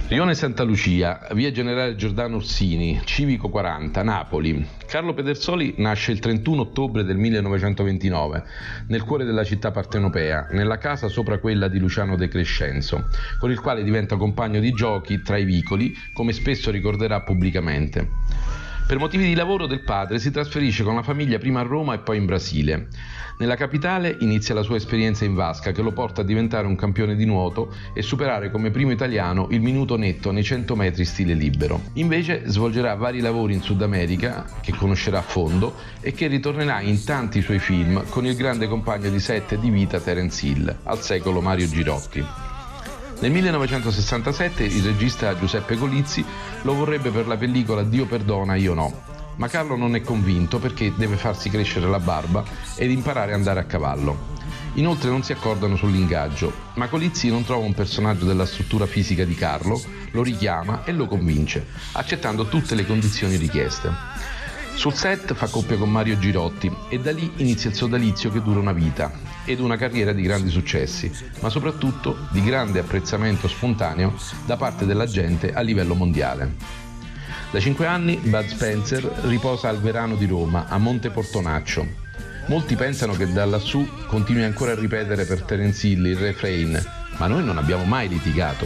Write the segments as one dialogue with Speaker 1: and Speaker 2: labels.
Speaker 1: Rione Santa Lucia, via Generale Giordano Orsini, Civico 40, Napoli. Carlo Pedersoli nasce il 31 ottobre del 1929, nel cuore della città partenopea, nella casa sopra quella di Luciano De Crescenzo, con il quale diventa compagno di giochi tra i vicoli, come spesso ricorderà pubblicamente. Per motivi di lavoro del padre si trasferisce con la famiglia prima a Roma e poi in Brasile. Nella capitale inizia la sua esperienza in vasca, che lo porta a diventare un campione di nuoto e superare come primo italiano il minuto netto nei 100 metri stile libero. Invece svolgerà vari lavori in Sud America, che conoscerà a fondo e che ritornerà in tanti suoi film con il grande compagno di set e di vita Terence Hill, al secolo Mario Girotti. Nel 1967 il regista Giuseppe Colizzi lo vorrebbe per la pellicola Dio perdona, io no. Ma Carlo non è convinto perché deve farsi crescere la barba ed imparare a andare a cavallo. Inoltre non si accordano sull'ingaggio, ma Colizzi non trova un personaggio della struttura fisica di Carlo, lo richiama e lo convince, accettando tutte le condizioni richieste. Sul set fa coppia con Mario Girotti e da lì inizia il sodalizio che dura una vita ed una carriera di grandi successi, ma soprattutto di grande apprezzamento spontaneo da parte della gente a livello mondiale. Da 5 anni Bud Spencer riposa al Verano di Roma, a Monte Portonaccio. Molti pensano che da lassù continui ancora a ripetere per Terence Hill il refrain «Ma noi non abbiamo mai litigato».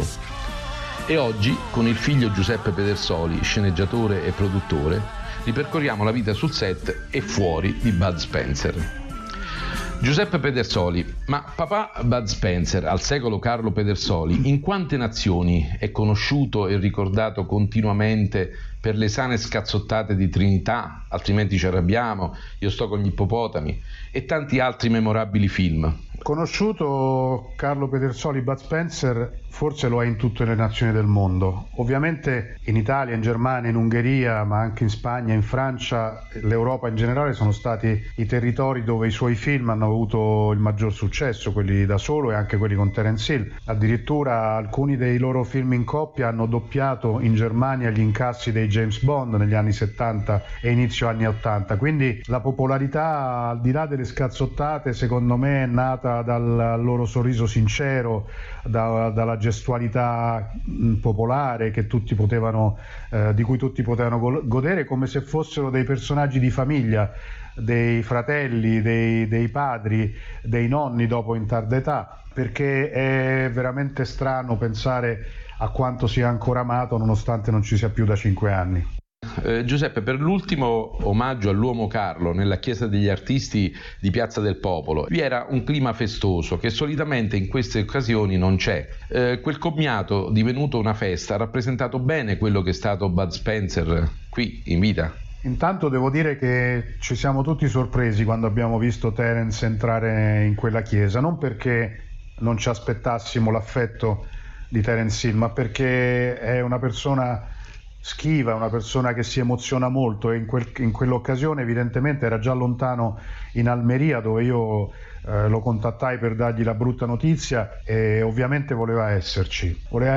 Speaker 1: E oggi, con il figlio Giuseppe Pedersoli, sceneggiatore e produttore, ripercorriamo la vita sul set e fuori di Bud Spencer. Giuseppe Pedersoli, ma papà Bud Spencer, al secolo Carlo Pedersoli, in quante nazioni è conosciuto e ricordato continuamente per le sane scazzottate di Trinità, altrimenti ci arrabbiamo, Io sto con gli ippopotami e tanti altri memorabili film?
Speaker 2: Conosciuto Carlo Pedersoli, Bud Spencer forse lo è in tutte le nazioni del mondo. Ovviamente in Italia, in Germania, in Ungheria, ma anche in Spagna, in Francia, l'Europa in generale sono stati i territori dove i suoi film hanno avuto il maggior successo, quelli da solo e anche quelli con Terence Hill. Addirittura alcuni dei loro film in coppia hanno doppiato in Germania gli incassi dei James Bond negli anni 70 e inizio anni 80. Quindi la popolarità, al di là delle scazzottate, secondo me è nata dal loro sorriso sincero, dalla gestualità popolare che tutti potevano, di cui tutti potevano godere, come se fossero dei personaggi di famiglia, dei fratelli, dei padri, dei nonni dopo in tarda età, perché è veramente strano pensare a quanto sia ancora amato nonostante non ci sia più da 5 anni.
Speaker 1: Giuseppe, per l'ultimo omaggio all'uomo Carlo nella Chiesa degli Artisti di Piazza del Popolo vi era un clima festoso che solitamente in queste occasioni non c'è. Quel commiato divenuto una festa ha rappresentato bene quello che è stato Bud Spencer qui in vita?
Speaker 2: Intanto devo dire che ci siamo tutti sorpresi quando abbiamo visto Terence entrare in quella chiesa, non perché non ci aspettassimo l'affetto di Terence Hill, ma perché è una persona schiva, una persona che si emoziona molto e in quell'occasione evidentemente era già lontano in Almeria, dove io lo contattai per dargli la brutta notizia, e ovviamente voleva esserci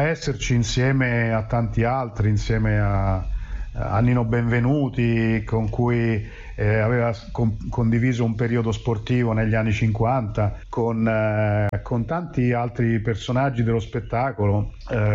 Speaker 2: insieme a tanti altri, insieme a Nino Benvenuti, con cui aveva condiviso un periodo sportivo negli anni 50, con tanti altri personaggi dello spettacolo,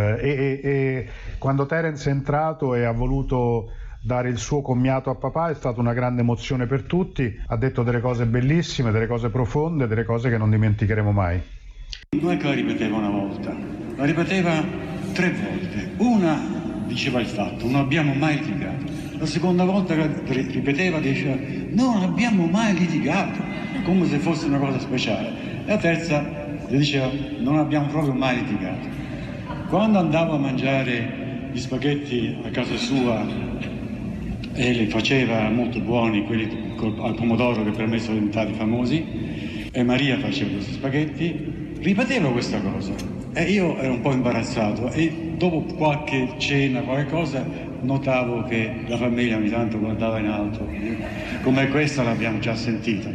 Speaker 2: e quando Terence è entrato e ha voluto dare il suo commiato a papà è stata una grande emozione per tutti. Ha detto delle cose bellissime, delle cose profonde, delle cose che non dimenticheremo mai.
Speaker 3: Non è che la ripeteva una volta, la ripeteva 3 volte. Una diceva il fatto, non abbiamo mai litigato. La seconda volta ripeteva, diceva, non abbiamo mai litigato, come se fosse una cosa speciale. E la terza le diceva, non abbiamo proprio mai litigato. Quando andavo a mangiare gli spaghetti a casa sua e li faceva molto buoni, quelli al pomodoro che per me sono diventati famosi, e Maria faceva questi spaghetti, ripeteva questa cosa. E io ero un po' imbarazzato e dopo qualche cena, qualche cosa, notavo che la famiglia ogni tanto guardava in alto. Come questa l'abbiamo già sentita.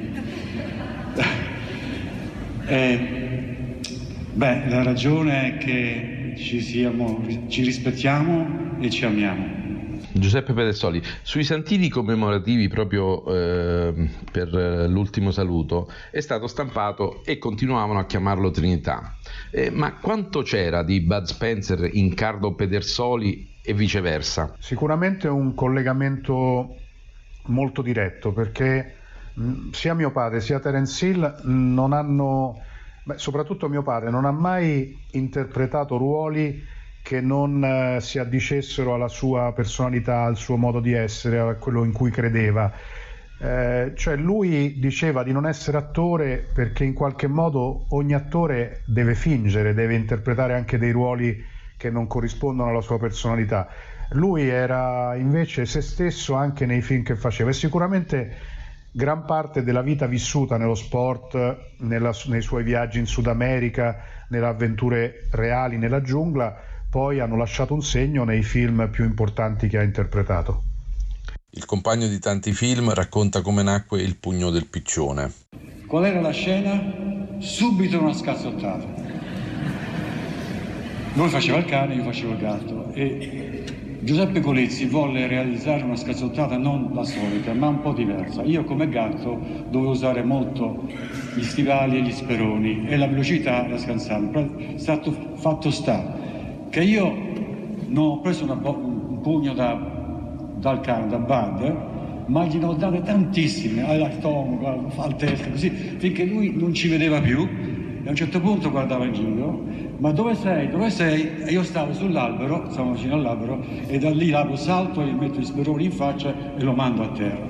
Speaker 3: La ragione è che ci rispettiamo e ci amiamo.
Speaker 1: Giuseppe Pedersoli, sui santini commemorativi proprio per l'ultimo saluto è stato stampato e continuavano a chiamarlo Trinità. Ma quanto c'era di Bud Spencer in Carlo Pedersoli e viceversa?
Speaker 2: Sicuramente un collegamento molto diretto, perché sia mio padre sia Terence Hill non hanno, soprattutto mio padre, non ha mai interpretato ruoli che non si addicessero alla sua personalità, al suo modo di essere, a quello in cui credeva. Cioè lui diceva di non essere attore perché in qualche modo ogni attore deve fingere, deve interpretare anche dei ruoli che non corrispondono alla sua personalità. Lui era invece se stesso anche nei film che faceva, e sicuramente gran parte della vita vissuta nello sport, nei suoi viaggi in Sud America, nelle avventure reali nella giungla, poi hanno lasciato un segno nei film più importanti che ha interpretato.
Speaker 4: Il compagno di tanti film racconta come nacque Il pugno del piccione.
Speaker 3: Qual era la scena? Subito una scazzottata. Lui faceva il cane, io facevo il gatto, e Giuseppe Colizzi volle realizzare una scazzottata non la solita, ma un po' diversa. Io come gatto dovevo usare molto gli stivali e gli speroni e la velocità la scansavo. Fatto sta che io non ho preso un pugno dal cane, da Bud, ma gliene ho date tantissime, al tono, al testa, così, finché lui non ci vedeva più, e a un certo punto guardava in giro, ma dove sei, dove sei? E io stavo sull'albero, stavo vicino all'albero, e da lì lo salto, gli metto gli speroni in faccia e lo mando a terra.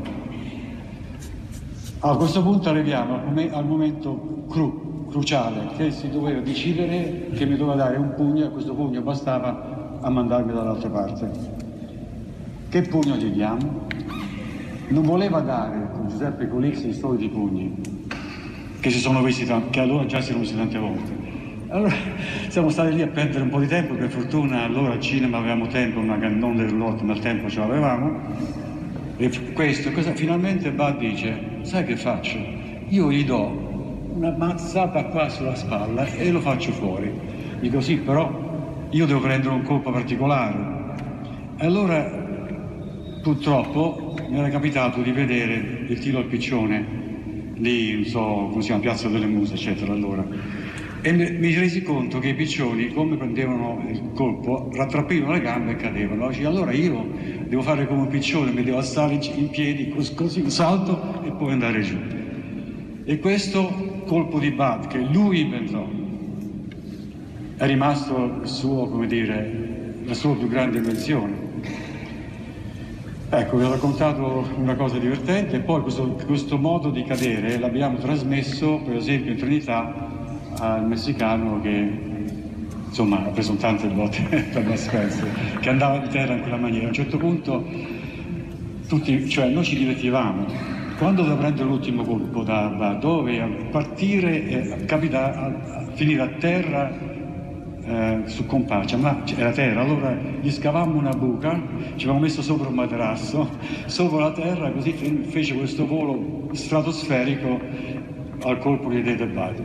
Speaker 3: A questo punto arriviamo al momento cruciale, che si doveva decidere che mi doveva dare un pugno, e questo pugno bastava a mandarmi dall'altra parte. Che pugno gli diamo? Non voleva dare con Giuseppe Colizzi i soliti pugni, che si sono visti, che allora già si erano visti tante volte. Allora siamo stati lì a perdere un po' di tempo, per fortuna allora al cinema avevamo tempo, non le roulotte, ma il tempo ce l'avevamo. E questo, finalmente Bud dice, sai che faccio? Io gli do una mazzata qua sulla spalla e lo faccio fuori. Dico sì, però io devo prendere un colpo particolare. E allora purtroppo mi era capitato di vedere il tiro al piccione lì, non so come si chiama, Piazza delle Muse, eccetera, allora. E mi resi conto che i piccioni, come prendevano il colpo, rattrappivano le gambe e cadevano. Allora io devo fare come un piccione, mi devo alzare in piedi, così salto e poi andare giù. E questo colpo di Bud, che lui inventò, è rimasto il suo, come dire, la sua più grande invenzione. Ecco, vi ho raccontato una cosa divertente, e poi questo modo di cadere l'abbiamo trasmesso, per esempio, in Trinità al messicano che, insomma, ha preso tante botte per Bud Spencer, che andava in terra in quella maniera. A un certo punto noi ci divertivamo. Quando doveva prendere l'ultimo colpo doveva partire e finire a terra su Compaccia, ma era terra, allora gli scavammo una buca, ci avevamo messo sopra un materasso, sopra la terra, così fece questo volo stratosferico al colpo che diede Bud.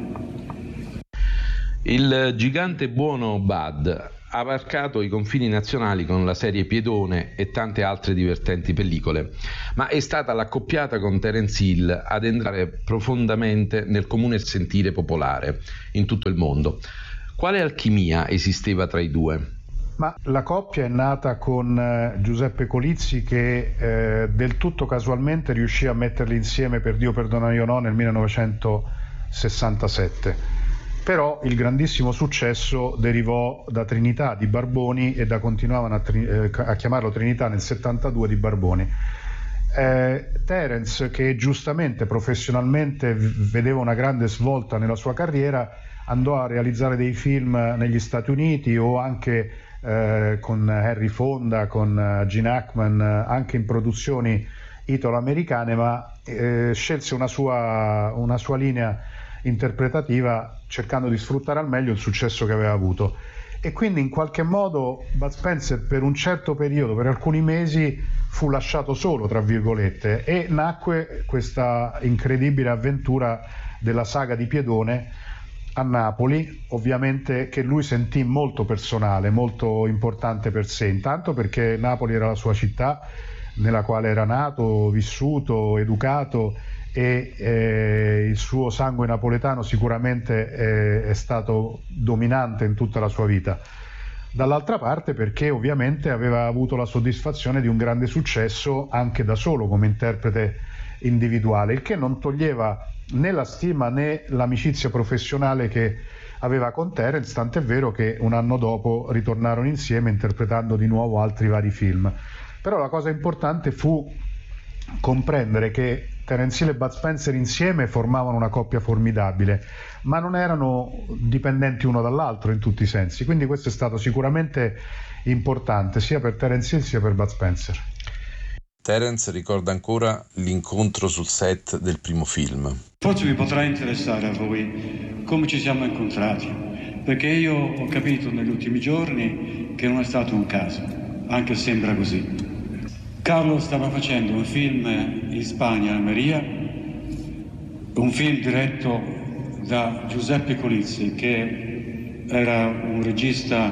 Speaker 1: Il gigante buono Bud ha varcato i confini nazionali con la serie Piedone e tante altre divertenti pellicole, ma è stata l'accoppiata con Terence Hill ad entrare profondamente nel comune sentire popolare in tutto il mondo. Quale alchimia esisteva tra i due?
Speaker 2: Ma la coppia è nata con Giuseppe Colizzi, che del tutto casualmente riuscì a metterli insieme per Dio perdona io no nel 1967. Però il grandissimo successo derivò da Trinità di Barboni, e da continuavano a chiamarlo Trinità nel 72 di Barboni. Terence, che giustamente professionalmente vedeva una grande svolta nella sua carriera, andò a realizzare dei film negli Stati Uniti o anche con Henry Fonda, con Gene Hackman, anche in produzioni italo-americane, ma scelse una sua linea interpretativa cercando di sfruttare al meglio il successo che aveva avuto. E quindi in qualche modo Bud Spencer per un certo periodo, per alcuni mesi, fu lasciato solo, tra virgolette, e nacque questa incredibile avventura della saga di Piedone, a Napoli, ovviamente, che lui sentì molto personale, molto importante per sé, intanto perché Napoli era la sua città nella quale era nato, vissuto, educato, e il suo sangue napoletano sicuramente è stato dominante in tutta la sua vita. Dall'altra parte perché ovviamente aveva avuto la soddisfazione di un grande successo anche da solo come interprete individuale, il che non toglieva né la stima né l'amicizia professionale che aveva con Terence, tant'è vero che un anno dopo ritornarono insieme interpretando di nuovo altri vari film. Però la cosa importante fu comprendere che Terence Hill e Bud Spencer insieme formavano una coppia formidabile, ma non erano dipendenti uno dall'altro in tutti i sensi, quindi questo è stato sicuramente importante sia per Terence Hill sia per Bud Spencer.
Speaker 4: Terence ricorda ancora l'incontro sul set del primo film.
Speaker 3: Forse vi potrà interessare a voi come ci siamo incontrati, perché io ho capito negli ultimi giorni che non è stato un caso, anche se sembra così. Carlo stava facendo un film in Spagna, a Almeria, un film diretto da Giuseppe Colizzi, che era un regista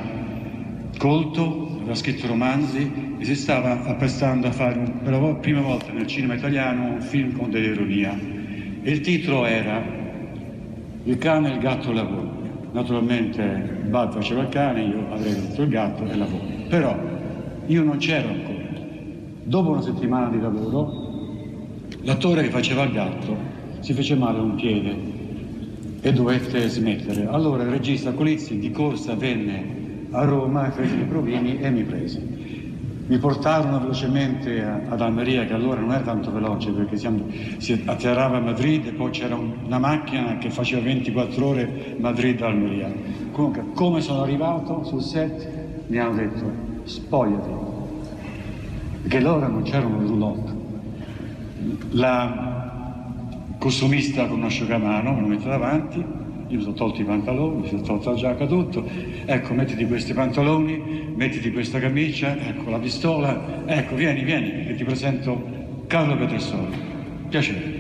Speaker 3: colto, aveva scritto romanzi e si stava apprestando a fare per la prima volta nel cinema italiano un film con dell'ironia. E il titolo era Il cane, il gatto e il lavoro. Naturalmente Bud faceva il cane, io avrei detto il gatto e il lavoro. Però io non c'ero ancora. Dopo una settimana di lavoro, l'attore che faceva il gatto si fece male a un piede e dovette smettere. Allora il regista Colizzi di corsa venne a Roma e fece i provini e mi prese. Mi portarono velocemente ad Almeria, che allora non era tanto veloce perché si atterrava a Madrid e poi c'era una macchina che faceva 24 ore Madrid-Almeria. Comunque, come sono arrivato sul set, mi hanno detto spogliati. Perché allora non c'era un roulotte. La costumista con un asciugamano me lo mette davanti, io mi sono tolto i pantaloni, mi sono tolto la giacca, tutto. Ecco, mettiti questi pantaloni, mettiti questa camicia, ecco la pistola, ecco vieni, che ti presento Carlo Pedersoli. Piacere.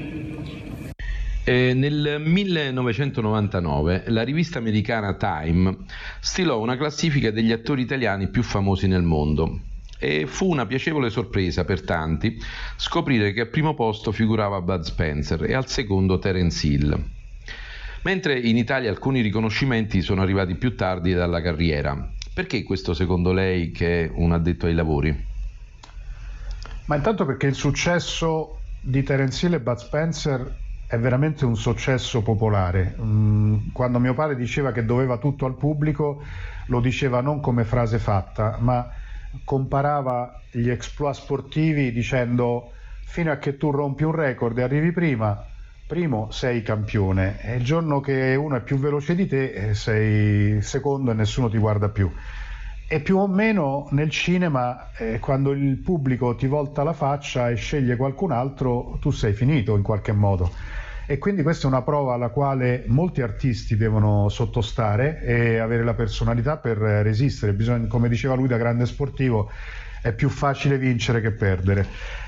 Speaker 1: Nel 1999 la rivista americana Time stilò una classifica degli attori italiani più famosi nel mondo. E fu una piacevole sorpresa per tanti scoprire che al primo posto figurava Bud Spencer e al secondo Terence Hill, mentre in Italia alcuni riconoscimenti sono arrivati più tardi dalla carriera. Perché questo secondo lei, che è un addetto ai lavori?
Speaker 2: Ma intanto perché il successo di Terence Hill e Bud Spencer è veramente un successo popolare. Quando mio padre diceva che doveva tutto al pubblico, lo diceva non come frase fatta, ma comparava gli exploit sportivi dicendo fino a che tu rompi un record e arrivi primo sei campione, e il giorno che uno è più veloce di te sei secondo e nessuno ti guarda più. E più o meno nel cinema quando il pubblico ti volta la faccia e sceglie qualcun altro, tu sei finito in qualche modo. E quindi questa è una prova alla quale molti artisti devono sottostare e avere la personalità per resistere. Come diceva lui, da grande sportivo è più facile vincere che perdere.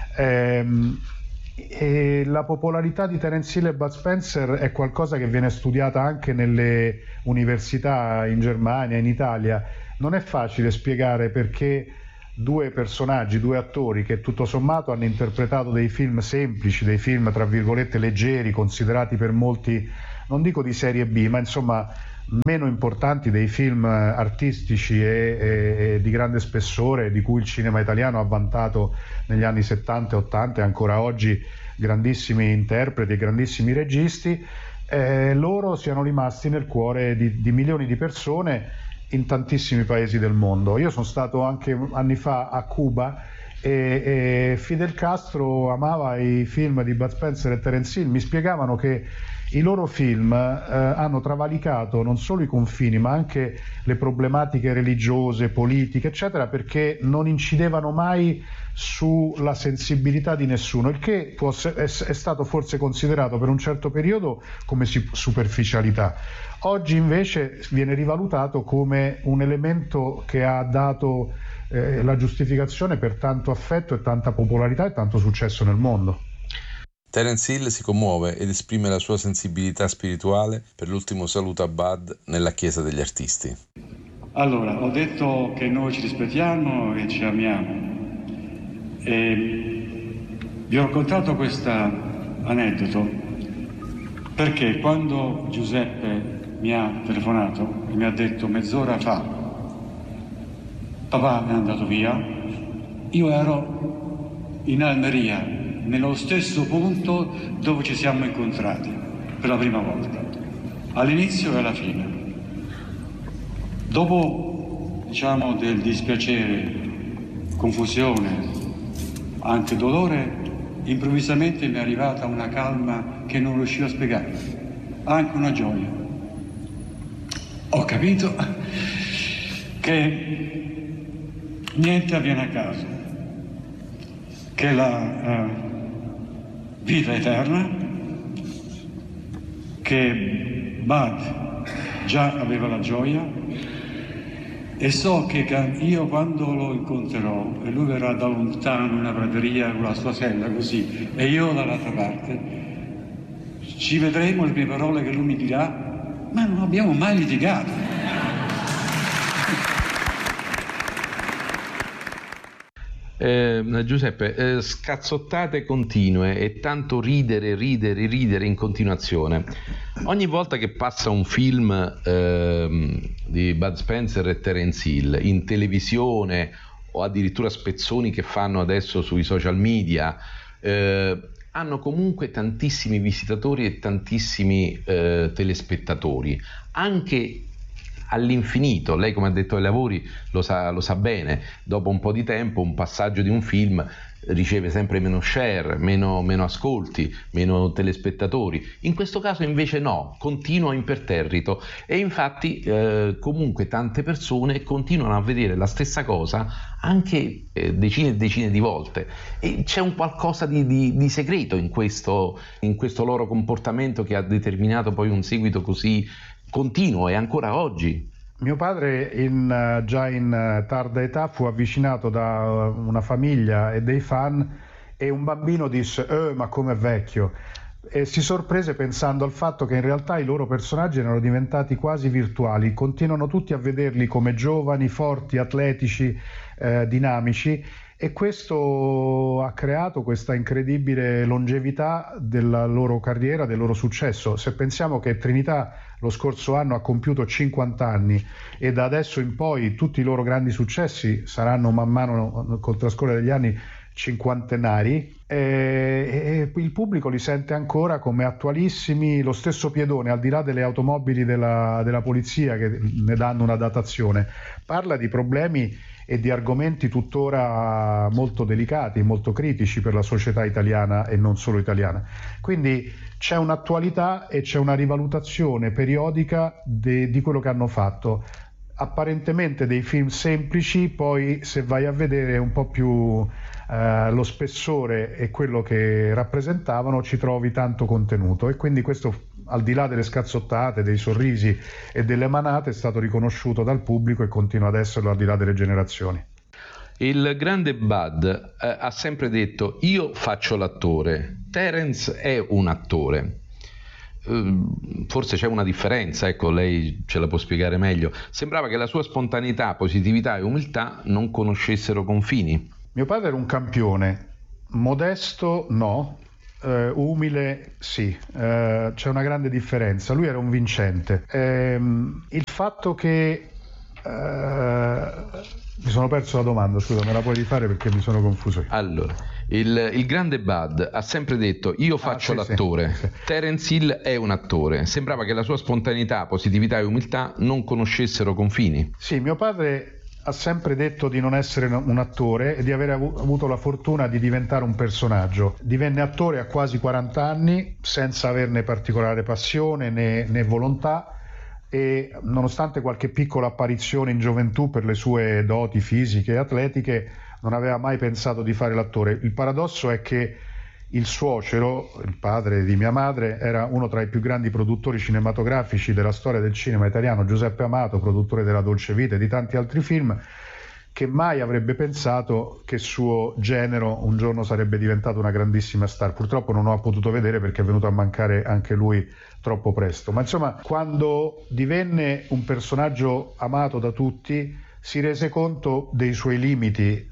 Speaker 2: E la popolarità di Terence Hill e Bud Spencer è qualcosa che viene studiata anche nelle università in Germania, in Italia. Non è facile spiegare perché due personaggi, due attori che tutto sommato hanno interpretato dei film semplici, dei film tra virgolette leggeri, considerati per molti, non dico di serie B, ma insomma meno importanti dei film artistici e di grande spessore di cui il cinema italiano ha vantato negli anni 70 e 80 e ancora oggi grandissimi interpreti e grandissimi registi, loro siano rimasti nel cuore di milioni di persone in tantissimi paesi del mondo. Io sono stato anche anni fa a Cuba e Fidel Castro amava i film di Bud Spencer e Terence Hill. Mi spiegavano che i loro film hanno travalicato non solo i confini ma anche le problematiche religiose, politiche eccetera, perché non incidevano mai sulla sensibilità di nessuno, il che è stato forse considerato per un certo periodo come superficialità. Oggi invece viene rivalutato come un elemento che ha dato la giustificazione per tanto affetto e tanta popolarità e tanto successo nel mondo.
Speaker 4: Terence Hill si commuove ed esprime la sua sensibilità spirituale per l'ultimo saluto a Bud nella Chiesa degli Artisti.
Speaker 3: Allora, ho detto che noi ci rispettiamo e ci amiamo. E vi ho raccontato questo aneddoto perché quando Giuseppe mi ha telefonato e mi ha detto mezz'ora fa papà è andato via, io ero in Almeria, nello stesso punto dove ci siamo incontrati per la prima volta, all'inizio e alla fine. Dopo, diciamo, del dispiacere, confusione, anche dolore, improvvisamente mi è arrivata una calma che non riuscivo a spiegare, anche una gioia. Ho capito che niente avviene a caso, che la vita è eterna, che Bud già aveva la gioia e so che io quando lo incontrerò e lui verrà da lontano in una prateria con la sua sella così e io dall'altra parte, ci vedremo, le mie parole che lui mi dirà, ma non abbiamo mai litigato.
Speaker 1: Giuseppe, scazzottate continue e tanto ridere in continuazione. Ogni volta che passa un film di Bud Spencer e Terence Hill in televisione o addirittura spezzoni che fanno adesso sui social media, hanno comunque tantissimi visitatori e tantissimi telespettatori, anche all'infinito. Lei, come ha detto ai lavori, lo sa bene, dopo un po' di tempo un passaggio di un film riceve sempre meno share, meno ascolti, meno telespettatori. In questo caso invece no, continua imperterrito e infatti comunque tante persone continuano a vedere la stessa cosa anche decine e decine di volte, e c'è un qualcosa di segreto in questo loro comportamento che ha determinato poi un seguito così continuo e ancora oggi.
Speaker 2: Mio padre già in tarda età fu avvicinato da una famiglia e dei fan e un bambino disse ma com'è vecchio, e si sorprese pensando al fatto che in realtà i loro personaggi erano diventati quasi virtuali, continuano tutti a vederli come giovani, forti, atletici, dinamici, e questo ha creato questa incredibile longevità della loro carriera, del loro successo. Se pensiamo che Trinità lo scorso anno ha compiuto 50 anni e da adesso in poi tutti i loro grandi successi saranno man mano col trascorrere degli anni cinquantenari, e il pubblico li sente ancora come attualissimi. Lo stesso Piedone, al di là delle automobili della polizia che ne danno una datazione, parla di problemi e di argomenti tuttora molto delicati, molto critici per la società italiana e non solo italiana. Quindi c'è un'attualità e c'è una rivalutazione periodica di quello che hanno fatto. Apparentemente dei film semplici, poi se vai a vedere un po' più lo spessore e quello che rappresentavano, ci trovi tanto contenuto, e quindi questo, al di là delle scazzottate, dei sorrisi e delle manate, è stato riconosciuto dal pubblico e continua ad esserlo al di là delle generazioni.
Speaker 1: Il grande Bud ha sempre detto: io faccio l'attore, Terence è un attore. Forse c'è una differenza, ecco, lei ce la può spiegare meglio. Sembrava che la sua spontaneità, positività e umiltà non conoscessero confini.
Speaker 2: Mio padre era un campione, modesto no, umile sì, c'è una grande differenza. Lui era un vincente. Il fatto che mi sono perso la domanda, scusa, me la puoi rifare perché mi sono confuso io.
Speaker 1: Allora, il grande Bud ha sempre detto: io faccio l'attore, sì. Terence Hill è un attore. Sembrava che la sua spontaneità, positività e umiltà non conoscessero confini.
Speaker 2: Sì, mio padre ha sempre detto di non essere un attore e di aver avuto la fortuna di diventare un personaggio. Divenne attore a quasi 40 anni senza averne particolare passione né volontà, e nonostante qualche piccola apparizione in gioventù per le sue doti fisiche e atletiche, non aveva mai pensato di fare l'attore. Il paradosso è che il suocero, il padre di mia madre, era uno tra i più grandi produttori cinematografici della storia del cinema italiano, Giuseppe Amato, produttore della Dolce Vita e di tanti altri film, che mai avrebbe pensato che suo genero un giorno sarebbe diventato una grandissima star. Purtroppo non ho potuto vedere perché è venuto a mancare anche lui troppo presto, ma insomma, quando divenne un personaggio amato da tutti, si rese conto dei suoi limiti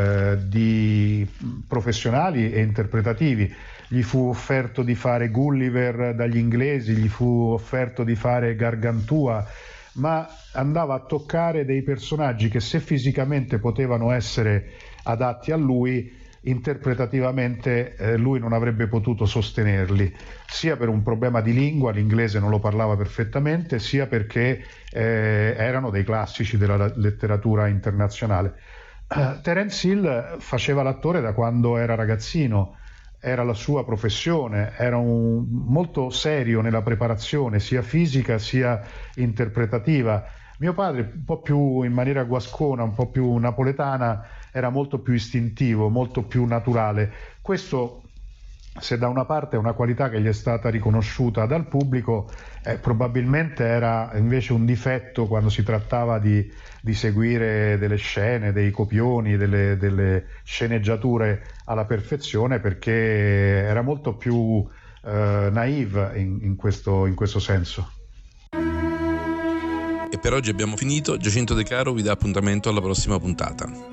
Speaker 2: professionali e interpretativi. Gli fu offerto di fare Gulliver dagli inglesi, gli fu offerto di fare Gargantua, ma andava a toccare dei personaggi che, se fisicamente potevano essere adatti a lui, interpretativamente lui non avrebbe potuto sostenerli, sia per un problema di lingua, l'inglese non lo parlava perfettamente, sia perché erano dei classici della letteratura internazionale. Terence Hill faceva l'attore da quando era ragazzino, era la sua professione, era molto serio nella preparazione sia fisica sia interpretativa. Mio padre, un po' più in maniera guascona, un po' più napoletana, era molto più istintivo, molto più naturale. Questo, se da una parte è una qualità che gli è stata riconosciuta dal pubblico, probabilmente era invece un difetto quando si trattava di seguire delle scene, dei copioni, delle sceneggiature alla perfezione, perché era molto più naive in questo senso.
Speaker 4: E per oggi abbiamo finito. Giacinto De Caro vi dà appuntamento alla prossima puntata.